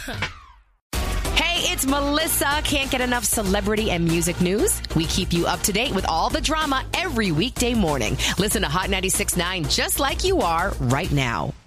Hey, it's Melissa. Can't get enough celebrity and music news? We keep you up to date with all the drama every weekday morning. Listen to Hot 96.9 just like you are right now.